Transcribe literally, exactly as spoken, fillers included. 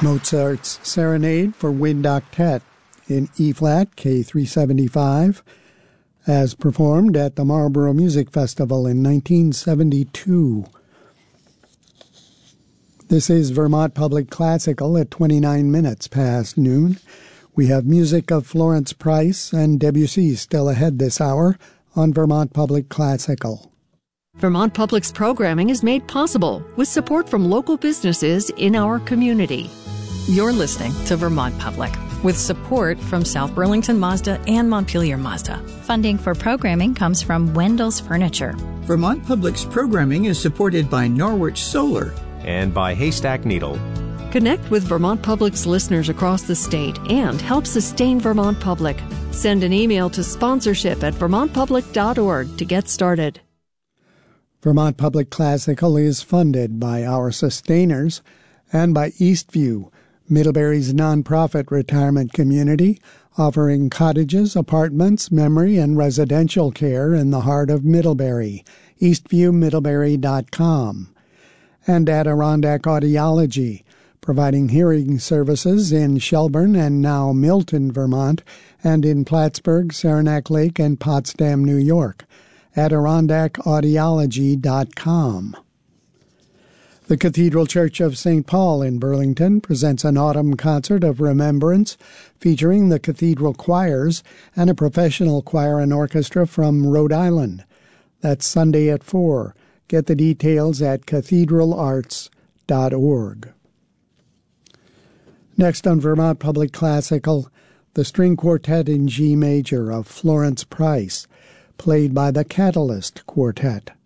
Mozart's Serenade for Wind Octet in E-flat, K three seventy-five, as performed at the Marlborough Music Festival in nineteen seventy-two. This is Vermont Public Classical at twenty-nine minutes past noon. We have music of Florence Price and Debussy still ahead this hour on Vermont Public Classical. Vermont Public's programming is made possible with support from local businesses in our community. You're listening to Vermont Public with support from South Burlington Mazda and Montpelier Mazda. Funding for programming comes from Wendell's Furniture. Vermont Public's programming is supported by Norwich Solar and by Haystack Needle. Connect with Vermont Public's listeners across the state and help sustain Vermont Public. Send an email to sponsorship at vermont public dot org to get started. Vermont Public Classical is funded by our sustainers and by Eastview, Middlebury's nonprofit retirement community, offering cottages, apartments, memory, and residential care in the heart of Middlebury. eastview middlebury dot com. And Adirondack Audiology, providing hearing services in Shelburne and now Milton, Vermont, and in Plattsburgh, Saranac Lake, and Potsdam, New York. adirondack audiology dot com. The Cathedral Church of Saint Paul in Burlington presents an autumn concert of remembrance featuring the cathedral choirs and a professional choir and orchestra from Rhode Island. That's Sunday at four. Get the details at cathedral arts dot org. Next on Vermont Public Classical, the String Quartet in G Major of Florence Price, played by the Catalyst Quartet.